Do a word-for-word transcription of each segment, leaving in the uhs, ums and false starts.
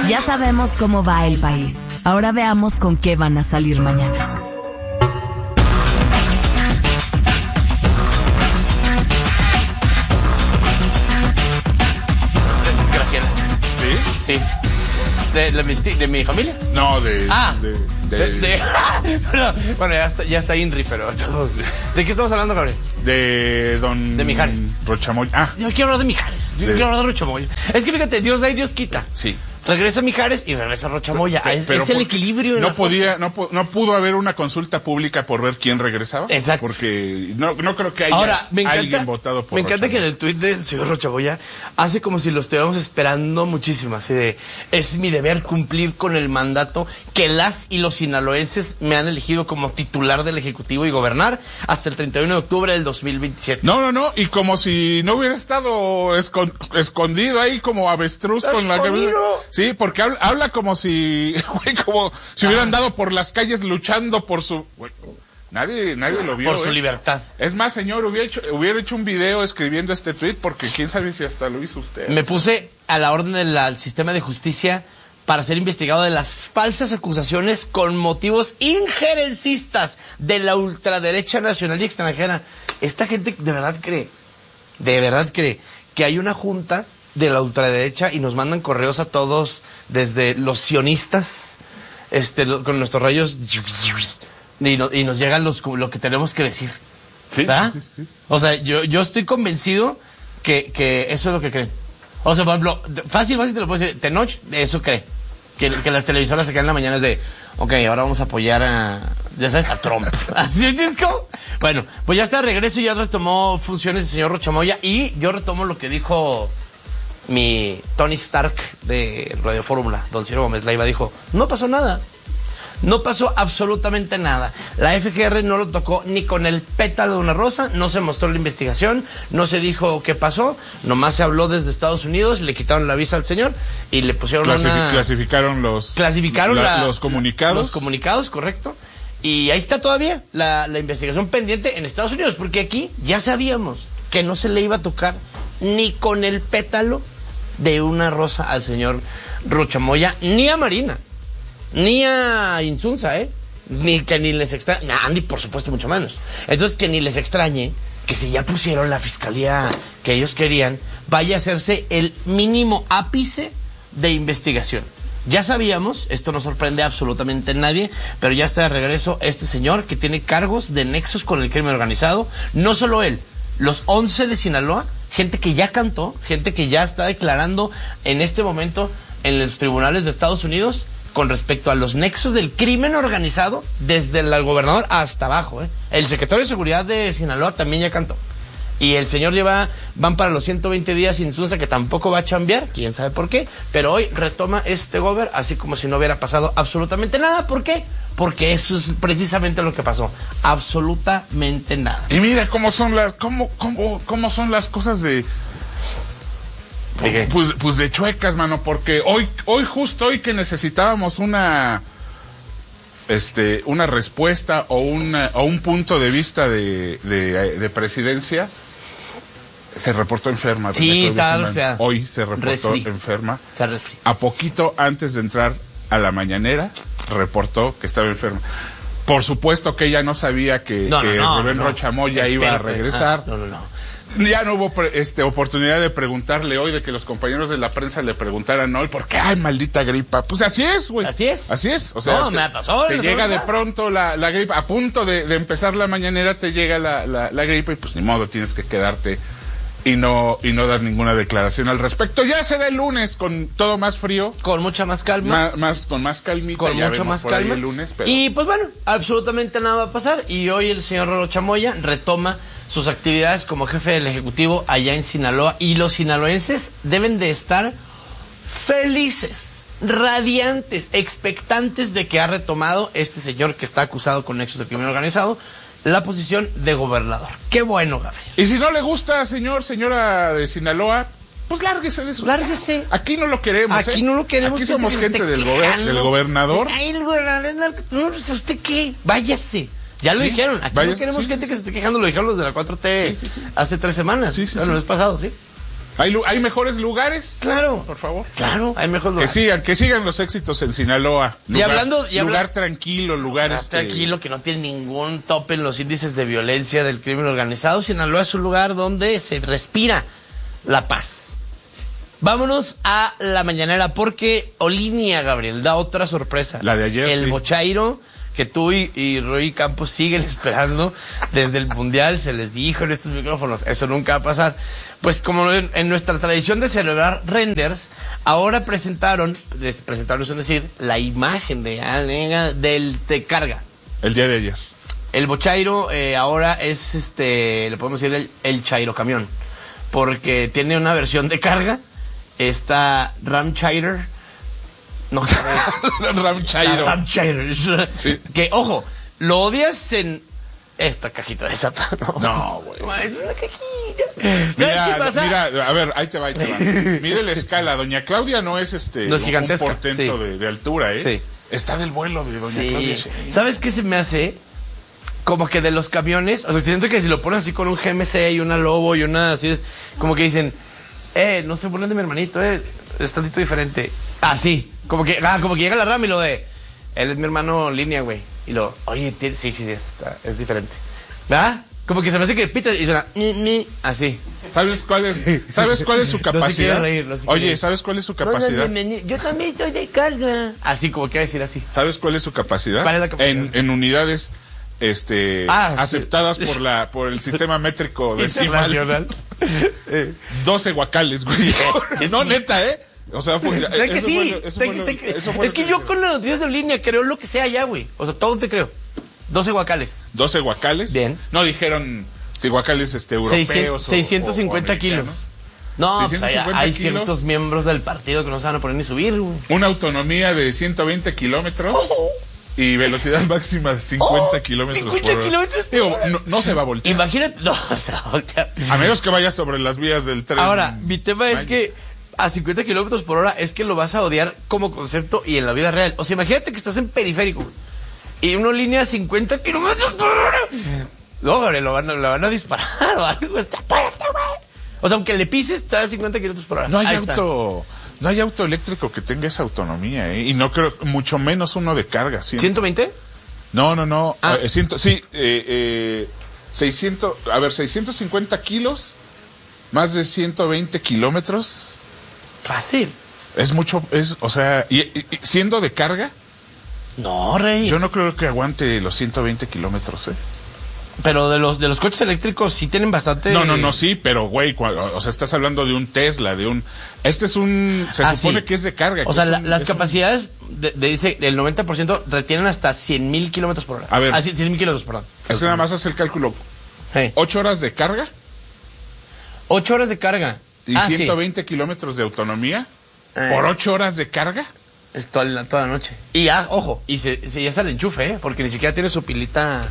Ya sabemos cómo va el país. Ahora veamos con qué van a salir mañana. Graciela. ¿Sí? Sí. ¿De, de, mi, ¿De mi familia? No, de... Ah, de, de, de, de, bueno, bueno, ya está, ya está Inri, pero... ¿De qué estamos hablando, Gabriel? de don... De Mijares. Rochamoya. Ah, Yo quiero hablar de Mijares. Yo De- quiero hablar de Rochamoya. Es que fíjate, Dios da y Dios quita. sí. Regresa Mijares y regresa Rochamoya. Pe- Es, pero es el por- equilibrio. en No la podía, no, pu- no pudo haber una consulta pública por ver quién regresaba. Exacto. Porque no, no creo que haya Ahora, me encanta, alguien votado por me encanta que en Rochamoya. el tuit del señor Rochamoya hace como si lo estuviéramos esperando muchísimo, así de, es mi deber cumplir con el mandato que las y los sinaloenses me han elegido como titular del Ejecutivo y gobernar hasta el treinta y uno de octubre del dos mil veintisiete. No, no, no, y como si no hubiera estado escon- escondido ahí como avestruz con la Escondido. cabeza. Sí, porque habla, habla como si, güey, como si hubiera andado por las calles luchando por su... güey, nadie, nadie lo vio. Por su ¿eh? libertad. Es más, señor, hubiera hecho, hubiera hecho un video escribiendo este tweet porque quién sabe si hasta lo hizo usted. Me puse a la orden del al sistema de justicia para ser investigado de las falsas acusaciones con motivos injerencistas de la ultraderecha nacional y extranjera. Esta gente de verdad cree, de verdad cree que hay una junta de la ultraderecha y nos mandan correos a todos desde los sionistas, este, lo- con nuestros rayos y, no- y nos llegan los lo que tenemos que decir. Sí, ¿Verdad? sí, sí. O sea, yo, yo estoy convencido que, que eso es lo que creen. O sea, por ejemplo, de- fácil, fácil te lo puedo decir, Tenoch, eso cree. Que, que las televisoras se quedan en la mañana es de, ok, ahora vamos a apoyar a, ya sabes, a Trump. ¿Así es, disco? Bueno, pues ya está de regreso, ya retomó funciones el señor Rochamoya y yo retomo lo que dijo mi Tony Stark de Radio Fórmula, don Ciro Gómez Leiva, dijo, no pasó nada. No pasó absolutamente nada. La F G R no lo tocó ni con el pétalo de una rosa, no se mostró la investigación, no se dijo qué pasó, nomás se habló desde Estados Unidos, le quitaron la visa al señor y le pusieron Clasifi- una... Clasificaron los... Clasificaron la- la- los comunicados. Los comunicados, correcto. Y ahí está todavía la, la investigación pendiente en Estados Unidos, porque aquí ya sabíamos que no se le iba a tocar ni con el pétalo de una rosa al señor Rochamoya, ni a Marina, ni a Insunza, ¿eh? Ni que ni les extrañe, a Andy por supuesto mucho menos. Entonces que ni les extrañe que si ya pusieron la fiscalía que ellos querían, vaya a hacerse el mínimo ápice de investigación. Ya sabíamos, esto no sorprende a absolutamente a nadie, pero ya está de regreso este señor que tiene cargos de nexos con el crimen organizado. No solo él, los once de Sinaloa, gente que ya cantó, gente que ya está declarando en este momento en los tribunales de Estados Unidos con respecto a los nexos del crimen organizado desde el gobernador hasta abajo, ¿eh? El secretario de Seguridad de Sinaloa también ya cantó. Y el señor lleva, van para los ciento veinte días sin Insunza, que tampoco va a chambear, quién sabe por qué, pero hoy retoma este gober así como si no hubiera pasado absolutamente nada. ¿Por qué? Porque eso es precisamente lo que pasó. Absolutamente nada. Y mira cómo son las, cómo, cómo, cómo son las cosas de... ¿De qué? Pues, pues de chuecas, mano, porque hoy, hoy justo hoy que necesitábamos una, este, una respuesta o una, o un punto de vista de, de, de presidencia, se reportó enferma. Sí, doña Claudia está Sheinbaum. resfriada. Hoy se reportó Resfri. enferma. Está resfri. A poquito antes de entrar a la mañanera, reportó que estaba enferma. Por supuesto que ella no sabía que, No, no, que no, Rubén no. Rochamoya iba a Espera, regresar. ah, no, no, no. Ya no hubo pre- este, oportunidad de preguntarle hoy, de que los compañeros de la prensa le preguntaran hoy, porque, ay, maldita gripa. Pues así es, güey. Así es. Así es. O sea, No, te, me pasó te la llega semana de pasada. pronto la, la gripa. A punto de, de empezar la mañanera te llega la, la, la gripa y pues ni modo, tienes que quedarte y no, y no dar ninguna declaración al respecto. Ya será el lunes con todo más frío, Con mucha más calma. más, más con más calmita. Con ya mucho vemos más por ahí calma. el lunes, pero... Y pues bueno, absolutamente nada va a pasar. Y hoy el señor Rochamoya retoma sus actividades como jefe del Ejecutivo allá en Sinaloa. Y los sinaloenses deben de estar felices, radiantes, expectantes de que ha retomado este señor que está acusado con nexos de crimen organizado la posición de gobernador. Qué bueno, Gabriel. Y si no le gusta, señor, señora de Sinaloa, pues lárguese de eso. Lárguese. Aquí no lo queremos. Aquí ¿eh? no lo queremos. Aquí somos que gente esté del, gober- quejando. del gobernador. Ay, el gobernador. No, ¿usted qué? Váyase. Ya lo Sí, dijeron. Aquí váyase, no queremos sí, gente sí, que se esté quejando. Lo dijeron los de la cuatro T Sí, sí, sí. hace tres semanas. Sí, sí, bueno, sí. el mes pasado, ¿sí? ¿Hay, hay mejores lugares? Claro. Por favor. Claro, hay mejores Que lugares. sigan, que sigan los éxitos en Sinaloa. Lugar, Y hablando- y lugar habla- tranquilo, lugar Ah, este... tranquilo, que no tiene ningún tope en los índices de violencia del crimen organizado. Sinaloa es un lugar donde se respira la paz. Vámonos a la mañanera porque Olinia, Gabriel, da otra sorpresa. La de ayer, El sí. bochairo que tú y, y Roy Campos siguen esperando desde el Mundial, se les dijo en estos micrófonos, eso nunca va a pasar. Pues como en, en nuestra tradición de celebrar renders, ahora presentaron, les presentaron, es decir, la imagen de Alega del Te Carga. El día de ayer. El bochairo eh, ahora es, este, le podemos decir el, el chairo camión, porque tiene una versión de carga, esta Ram Chairo, no sé, Ram Chairo. la Ram Chairo, Sí. que ojo, lo odias en esta cajita de zapatos. No, güey. Es una cajita. ¿Sabes Mira, qué pasa? mira, a ver, ahí te va, ahí te va. Mide la escala. Doña Claudia no es este No es un gigantesca, portento sí. de, de altura, ¿eh? Sí. Está del vuelo de Doña Sí. Claudia. Sí. ¿Sabes qué se me hace? Como que de los camiones, o sea, siento que si lo ponen así con un G M C y una Lobo y una así, es como que dicen, eh, no se burlen de mi hermanito, eh, es tantito diferente. Así, como que, ah, como que llega la rama y lo de, él es mi hermano en línea, güey. Y lo, oye, tiene- sí, sí, está, es diferente. ¿Verdad? Como que se me hace que pita y suena, ni, ni, así. ¿Sabes cuál es, ¿sabes cuál es su No se capacidad? quiere reír, no se quiere Oye, reír. ¿sabes cuál es su No, no, capacidad? bienvenido. Yo también estoy de carga. Así, como que va a decir así. ¿Sabes cuál es su capacidad? ¿Cuál es la capacidad? En, en unidades este Ah, sí. aceptadas por la por el sistema métrico decimal. Internacional. doce guacales, güey. No, neta, ¿eh? O sea, fue, ¿Sabes que eso sí? fue lo- eso Sé fue que- lo- sé que- eso fue es lo que yo con las noticias de línea creo lo que sea ya, güey. O sea, todo te creo. doce guacales. doce guacales. Bien. No dijeron si guacales este europeos seiscientos, o- seiscientos cincuenta o- o kilos. americanos. No, pues seiscientos hay, cincuenta hay kilos. ciertos miembros del partido que no se van a poner ni subir, güey. Una autonomía de ciento veinte kilómetros y velocidad máxima de cincuenta Oh, kilómetros cincuenta por hora. kilómetros por Digo, hora. no, no se va a voltear. Imagínate, no, o sea, voltea. A menos que vaya sobre las vías del tren. Ahora, mi tema es Vaya. que a cincuenta kilómetros por hora es que lo vas a odiar como concepto y en la vida real. O sea, imagínate que estás en periférico güey, y una línea a cincuenta kilómetros por hora. No, Gabriel, lo van, a- lo van a disparar o algo. Está fuerte, güey. O sea, aunque le pises, está a cincuenta kilómetros por hora. No hay Ahí está. auto, no hay auto eléctrico que tenga esa autonomía, ¿eh? Y no creo, mucho menos uno de carga, ¿sí? ¿ciento veinte? No, no, no. Ah. eh, ciento, sí, eh, eh, seiscientos, a ver, seiscientos cincuenta kilos, más de ciento veinte kilómetros. Fácil. Es mucho, es, o sea, y, y- y siendo de carga, No, rey. yo no creo que aguante los ciento veinte kilómetros, ¿eh? Pero de los de los coches eléctricos sí tienen bastante. No, no, no, sí, pero güey, cua- o sea, estás hablando de un Tesla, de un... Este es un... Se Ah, supone sí. que es de carga. O que sea, es la- un- las es un- capacidades, de, de- dice, el noventa por ciento retienen hasta cien mil kilómetros por hora. A ver. Ah, cien mil kilómetros, perdón. Es que nada más hace el cálculo. Sí. ¿Ocho horas de carga? Ocho horas de carga. ¿Y ah, ciento sí. veinte kilómetros de autonomía? Eh. ¿Por ocho horas de carga? Es toda la, toda la noche. Y ya, ojo, y se, se- ya está el enchufe, ¿eh? Porque ni siquiera tiene su pilita.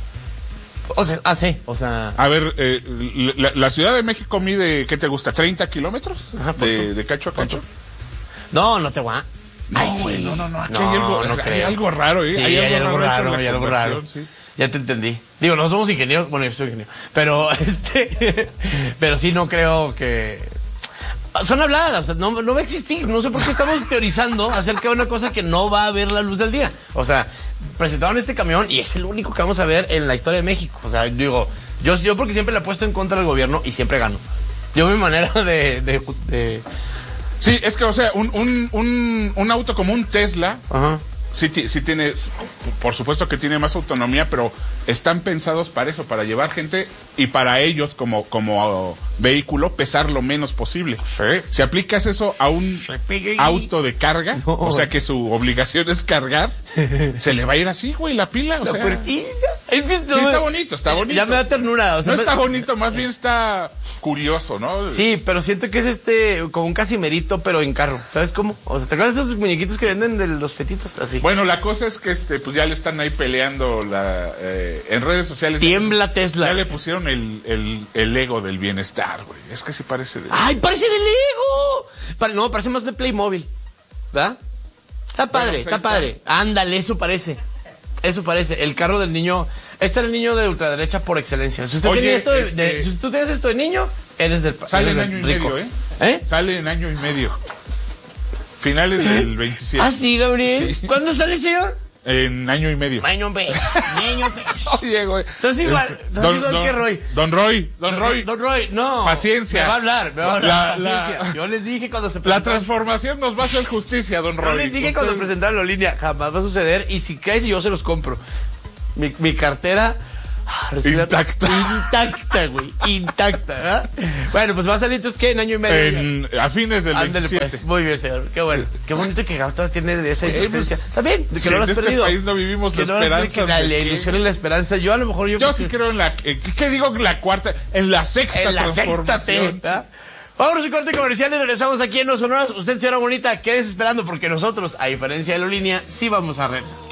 O sea, ah, sí, o sea. A ver, eh, la, la Ciudad de México mide, ¿qué te gusta? ¿treinta kilómetros? Ajá, ¿por de, qué? de cacho a cacho. No, no te va. No, Ay, sí. güey, no, no, no, aquí No, hay algo, no o sea, hay creo. algo raro, ¿eh? Sí, hay algo, hay algo raro, ahí raro, con la hay algo raro. conversión, sí. Ya te entendí. Digo, no somos ingenieros, bueno, yo soy ingeniero. Pero, este, pero sí no creo que... Son habladas, o sea, no, no va a existir. No sé por qué estamos teorizando acerca de una cosa que no va a ver la luz del día. O sea, presentaron este camión y es el único que vamos a ver en la historia de México. O sea, digo, yo, yo porque siempre le apuesto en contra del gobierno y siempre gano. Yo mi manera de... de, de- Sí, es que, o sea, un, un, un, un auto como un Tesla, Ajá. sí, ti- sí tiene, por supuesto que tiene más autonomía, pero están pensados para eso, para llevar gente y para ellos como, como uh, vehículo pesar lo menos posible. Sí. Si aplicas eso a un auto de carga, No. o sea que su obligación es cargar, se le va a ir así, güey, la pila. O La sea, puertilla. Es que sí, está bonito, está bonito. Ya me da ternura. O sea, no está me- bonito, más bien está curioso, ¿no? Sí, pero siento que es este, como un casimerito, pero en carro. ¿Sabes cómo? O sea, ¿te acuerdas de esos muñequitos que venden de los fetitos? Así. Bueno, la cosa es que este, pues ya le están ahí peleando la, eh, en redes sociales. Tiembla Tesla. Ya le pusieron el, el, el ego del bienestar, güey. Es que sí parece de... ¡Ay, parece de Lego! Pare- no, parece más de Playmobil. ¿Verdad? Está padre, pues ahí está padre. Ándale, eso parece. Eso parece. El carro del niño. Este era el niño de ultraderecha por excelencia. Si usted Oye, tiene esto de, este- de- si tú tienes esto de niño, Eres del Sale en eres año y rico. medio, ¿eh? ¿Eh? Sale en año y medio. Finales del veintisiete. Ah, sí, Gabriel. Sí. ¿Cuándo sale, señor? En año y medio. Año y medio. Año y medio. Oye, güey. Entonces igual, Este, entonces igual don, que Roy. Don Roy, Don Roy. Don Roy, no. Paciencia. Me va a hablar, me va a hablar. La- Paciencia. la- Yo les dije cuando se La presentaron. transformación nos va a hacer justicia, Don Roy. Yo les dije cuando Usted- presentaron la línea, jamás va a suceder. Y si caes, yo se los compro. Mi, mi cartera. ah, respira- Intacta. Intacta, güey. Intacta, ¿eh? Bueno, pues va a salir entonces, ¿qué? En año y medio. En, a fines del Ándale, veintisiete. pues. Muy bien, señor. Qué bueno. Qué bonito que Gauta tiene esa Eh, inocencia. pues, Está bien, que si no lo en has este perdido. país no vivimos Que de no lo has perdido, esperanzas que la, de la que- ilusión y la esperanza. Yo a lo mejor yo. Yo sí creo en la... eh, ¿Qué digo? La cuarta... En la sexta En la sexta transformación. T. ¿ah? Vámonos a corte comercial y regresamos aquí en Los Sonoras. Usted, señora bonita, quédese esperando porque nosotros, a diferencia de la línea, sí vamos a regresar.